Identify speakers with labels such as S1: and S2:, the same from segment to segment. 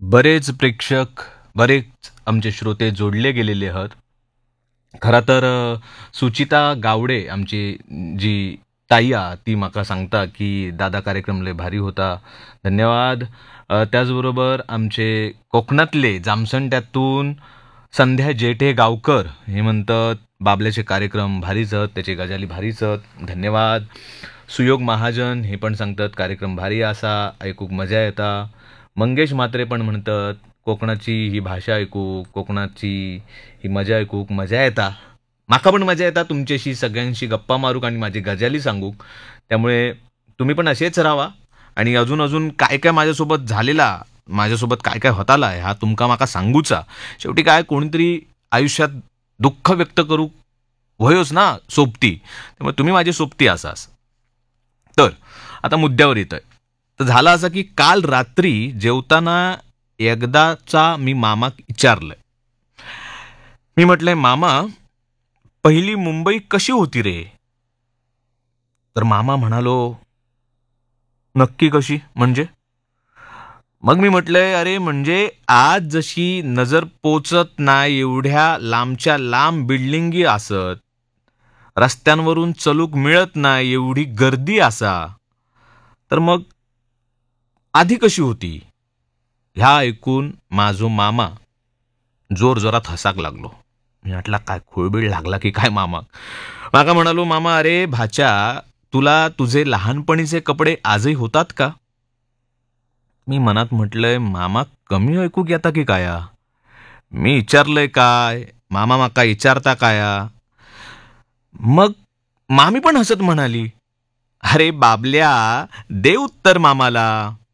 S1: बरेच प्रेक्षक, बरेच आमचे श्रोते जोडले गेलेले आहेत. खरं तर सुचिता गावडे आमची जी ताई आ ती म्हाका सांगता की दादा कार्यक्रम लय भारी होता. धन्यवाद. त्याचबरोबर आमचे कोकणातले जामसंड्यातून संध्या जेठे गावकर हे म्हणतात बाबल्याचे कार्यक्रम भारीच आहेत, त्याचे गजाली भारीच आहेत. धन्यवाद. सुयोग महाजन हे पण सांगतात कार्यक्रम भारी असा, ऐकूक मजा येता. मंगेश म्हात्रे पण म्हणतात कोकणाची ही भाषा ऐकू, कोकणाची ही मजा ऐकूक मजा येता. माका पण मजा येता तुमच्याशी सगळ्यांशी गप्पा मारूक आणि माझी गजाली सांगूक. त्यामुळे तुम्ही पण असेच राहा आणि अजून अजून काय काय माझ्यासोबत काय काय होताला ह्या तुमका माका सांगूचा. शेवटी काय कोणीतरी आयुष्यात दुःख व्यक्त करू होयोच ना सोबती, त्यामुळे तुम्ही माझी सोबती असाच. तर आता मुद्द्यावर येत आहे. तर झालं असं की काल रात्री जेवताना एकदाचा मी मामाक विचारलंय. मी म्हटलंय मामा, पहिली मुंबई कशी होती रे? तर मामा म्हणालो, नक्की कशी म्हणजे? मग मी म्हटलंय अरे म्हणजे आज जशी नजर पोचत नाही एवढ्या लांबच्या लांब बिल्डिंगी असत, रस्त्यांवरून चलूक मिळत नाही एवढी गर्दी असा, तर मग आधी कशी होती? ह्या ऐकून माझो मामा जोर जोरात हसाक लागलो. मी म्हटला काय खोळबीळ लागला की काय मामा? माका म्हणालो मामा अरे भाच्या, तुला तुझे लहानपणीचे कपडे आजही होतात का? मी मनात म्हटलंय मामा कमी ऐकू घेता की काया? मी विचारलंय काय, मामा माका विचारता काया? मग मामी पण हसत म्हणाली, अरे बाबल्या, दे उत्तर मामाला.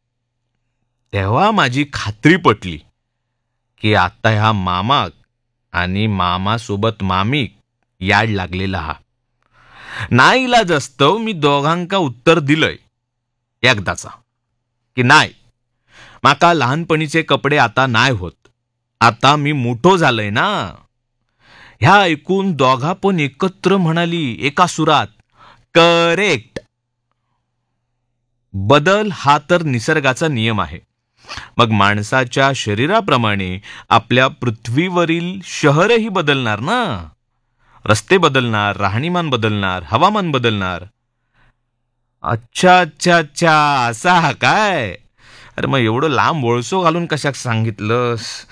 S1: तेव्हा माझी खात्री पटली की आता ह्या मामाक आणि मामासोबत मामीक याड लागलेला हा. नाईलाज असतो मी दोघांका उत्तर दिलंय एकदाचा की नाही, माका लहानपणीचे कपडे आता नाही होत, आता मी मोठो झालंय ना. ह्या ऐकून दोघा पण एकत्र म्हणाली एका सुरात, करेक्ट. बदल हा तर निसर्गाचा नियम आहे. मग माणसाच्या शरीराप्रमाणे आपल्या पृथ्वीवरील शहरही बदलणार ना. रस्ते बदलणार, राहणीमान बदलणार, हवामान बदलणार. अच्छा अच्छा अच्छा, असा हा काय? अरे मग एवढं लांब वळसो घालून कशाक सांगितलंस?